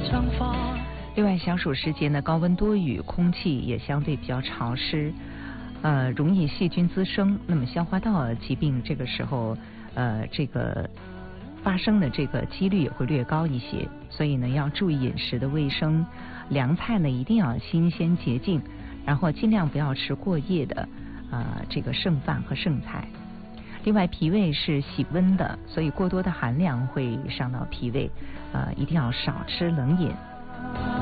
另外，小暑时节呢，高温多雨，空气也相对比较潮湿，容易细菌滋生。那么消化道疾病这个时候，这个发生的这个几率也会略高一些。所以呢，要注意饮食的卫生，凉菜呢一定要新鲜洁净，然后尽量不要吃过夜的这个剩饭和剩菜。另外，脾胃是喜温的，所以过多的寒凉会伤到脾胃，一定要少吃冷饮。